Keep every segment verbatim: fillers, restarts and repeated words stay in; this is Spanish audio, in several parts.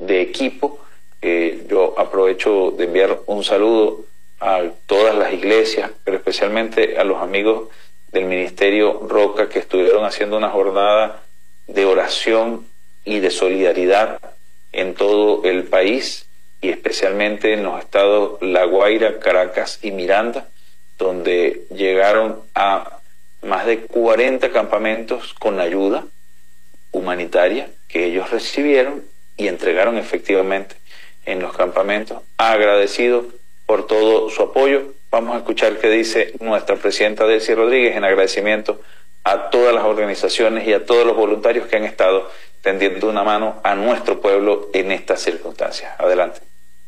de equipo. Eh, yo aprovecho de enviar un saludo a todas las iglesias, pero especialmente a los amigos del Ministerio Roca, que estuvieron haciendo una jornada de oración y de solidaridad en todo el país, y especialmente en los estados La Guaira, Caracas y Miranda, donde llegaron a más de cuarenta campamentos con ayuda humanitaria que ellos recibieron y entregaron efectivamente en los campamentos. Agradecido por todo su apoyo. Vamos a escuchar qué dice nuestra presidenta Delcy Rodríguez en agradecimiento a todas las organizaciones y a todos los voluntarios que han estado tendiendo una mano a nuestro pueblo en estas circunstancias. Adelante.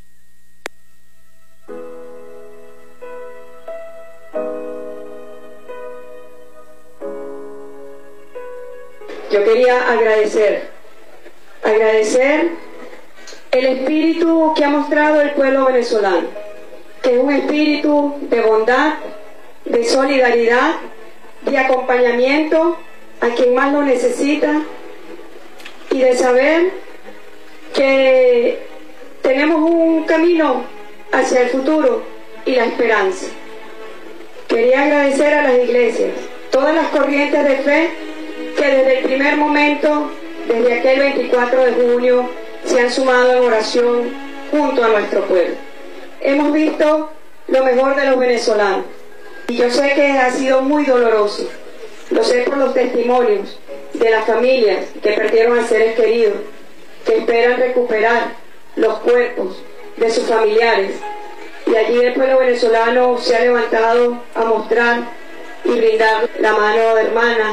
Yo quería agradecer, agradecer el espíritu que ha mostrado el pueblo venezolano, que es un espíritu de bondad, de solidaridad, de acompañamiento a quien más lo necesita y de saber que tenemos un camino hacia el futuro y la esperanza. Quería agradecer a las iglesias, todas las corrientes de fe que desde el primer momento, desde aquel veinticuatro de junio, se han sumado en oración junto a nuestro pueblo. Hemos visto lo mejor de los venezolanos y yo sé que ha sido muy doloroso. Lo sé por los testimonios de las familias que perdieron a seres queridos, que esperan recuperar los cuerpos de sus familiares. Y allí el pueblo venezolano se ha levantado a mostrar y brindar la mano hermana.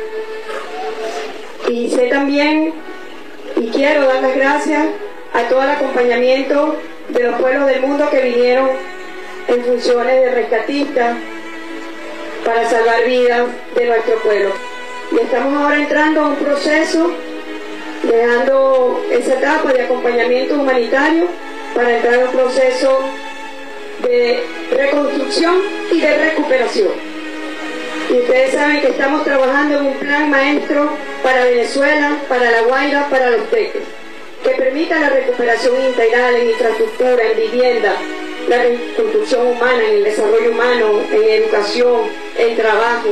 Y sé también, y quiero dar las gracias a todo el acompañamiento de los pueblos del mundo que vinieron en funciones de rescatistas para salvar vidas de nuestro pueblo. Y estamos ahora entrando a un proceso, dejando esa etapa de acompañamiento humanitario para entrar a un proceso de reconstrucción y de recuperación. Y ustedes saben que estamos trabajando en un plan maestro para Venezuela, para La Guaira, para Los Teques, que permita la recuperación integral en infraestructura, en vivienda, la reconstrucción humana, en el desarrollo humano, en educación, en trabajo.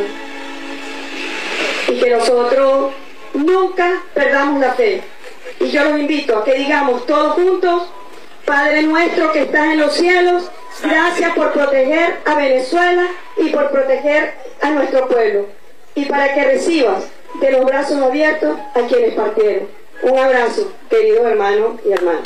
Y que nosotros nunca perdamos la fe. Y yo los invito a que digamos todos juntos: Padre nuestro que estás en los cielos, gracias por proteger a Venezuela y por proteger a nuestro pueblo, y para que recibas de los brazos abiertos a quienes partieron. Un abrazo, queridos hermanos y hermanas.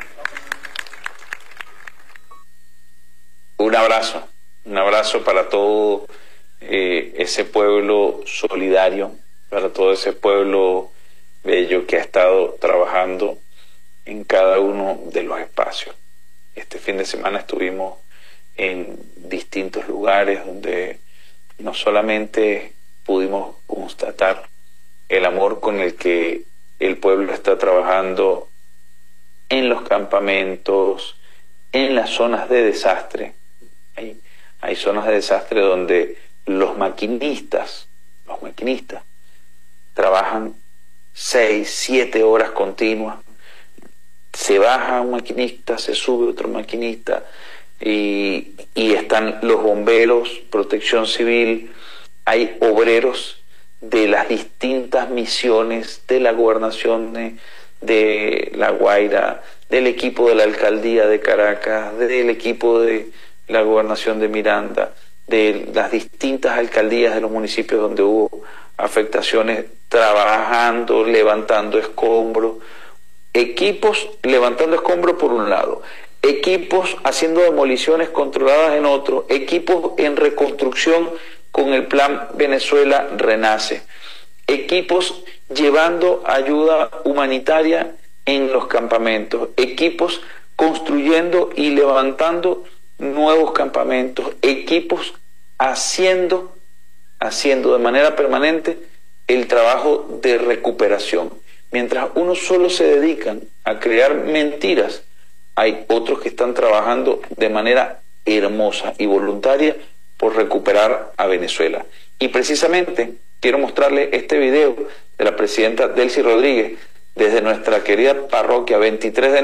Un abrazo, un abrazo para todo eh, ese pueblo solidario, para todo ese pueblo bello que ha estado trabajando en cada uno de los espacios. Este fin de semana estuvimos en distintos lugares donde no solamente pudimos constatar el amor con el que el pueblo está trabajando en los campamentos, en las zonas de desastre. Hay, hay zonas de desastre donde los maquinistas, los maquinistas trabajan seis, siete horas continuas. Se baja un maquinista, se sube otro maquinista, y, y están los bomberos, protección civil, hay obreros de las distintas misiones de la gobernación de, de La Guaira, del equipo de la alcaldía de Caracas, del equipo de la gobernación de Miranda, de las distintas alcaldías de los municipios donde hubo afectaciones, trabajando, levantando escombros, equipos levantando escombros por un lado, equipos haciendo demoliciones controladas en otro, equipos en reconstrucción con el plan Venezuela Renace, equipos llevando ayuda humanitaria en los campamentos, equipos construyendo y levantando nuevos campamentos, equipos haciendo, haciendo de manera permanente el trabajo de recuperación. Mientras unos solo se dedican a crear mentiras, hay otros que están trabajando de manera hermosa y voluntaria por recuperar a Venezuela. Y precisamente quiero mostrarle este video de la presidenta Delcy Rodríguez desde nuestra querida parroquia veintitrés de enero.